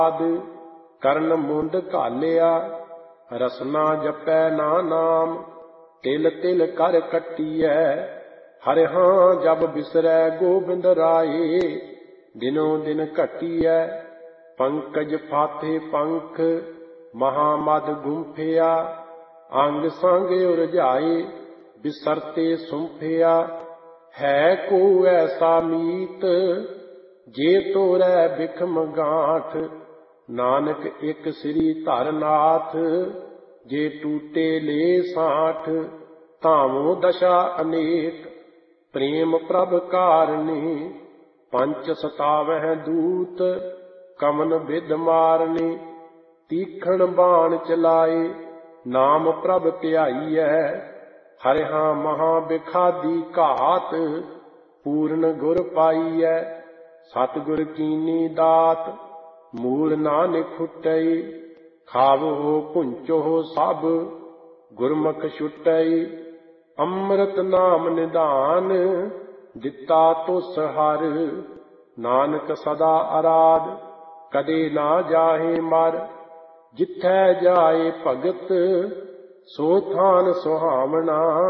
ਕਰਨ ਮੁੰਡ ਘਾਲਿਆ, ਰਸਨਾ ਜਪੈ ਨਾ ਨਾਮ। ਤਿਲ ਤਿਲ ਕਰ ਕੱਟੀਐ, ਹਰਿ ਜਬ ਬਿਸਰੈ ਗੋਬਿੰਦ ਰਾਏ। ਦਿਨੋ ਦਿਨ ਘਟੀਐ, ਪੰਕਜ ਫਾਥੇ ਪੰਖ, ਮਹਾਮਦ ਗੁੰਫਿਆ। ਅੰਗ ਸੰਗ ਉਰਝਾਏ, ਬਿਸਰਤੇ ਸੁੰਫਿਆ। ਹੈ ਕੋ ਐਸਾ ਮੀਤ, ਜੇ ਤੋਰੈ ਬਿਖਮ ਗਾਂਠ। ਨਾਨਕ ਇੱਕ ਸ੍ਰੀ ਧਰਨਾਥ, ਜੇ ਟੂਟੇ ਲੇ ਸਾਠ। ਧਾਵੋ ਦਸ਼ਾ ਅਨੇਕ, ਪ੍ਰੇਮ ਪ੍ਰਭ ਕਾਰਨੀ। ਪੰਚ ਸਤਾਵਹਿ ਦੂਤ, ਕਮਨ ਬਿਦ ਮਾਰਨੀ। ਤੀਖਣ ਬਾਣ ਚਲਾਏ, ਨਾਮ ਪ੍ਰਭ ਧਿਆਈਐ। ਹਰਿ ਮਹਾ ਬਿਖਾਦੀ ਘਾਤ, ਪੂਰਨ ਗੁਰ ਪਾਈਐ। ਸਤਿਗੁਰ ਕੀਨੀ ਦਾਤ, ਮੂਲ ਨਾਨਕ ਖੁਟਈ। ਖਾਵੋ ਭੁੰਚੋ ਸਭ, ਗੁਰਮੁਖ ਛੁਟਈ। ਅੰਮ੍ਰਿਤ ਨਾਮ ਨਿਧਾਨ, ਦਿੱਤਾ ਤੁਸ ਹਰਿ। ਨਾਨਕ ਸਦਾ ਅਰਾਧ, ਕਦੇ ਨਾ ਜਾਹੇ ਮਰ। ਜਿਥੈ ਜਾਏ ਭਗਤ, ਸੋ ਥਾਨ ਸੁਹਾਵਣਾ।